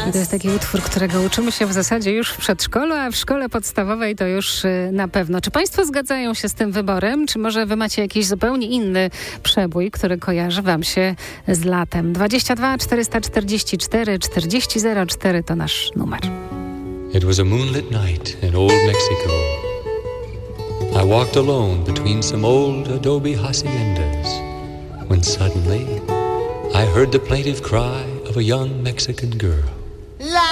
I to jest taki utwór, którego uczymy się w zasadzie już w przedszkolu, a w szkole podstawowej to już na pewno. Czy państwo zgadzają się z tym wyborem, czy może wy macie jakiś zupełnie inny przebój, który kojarzy wam się z latem? 22 444 4004 to nasz numer. It was a moonlit night in old Mexico. I walked alone between some old adobe haciendas when suddenly I heard the plaintive cry of a young Mexican girl.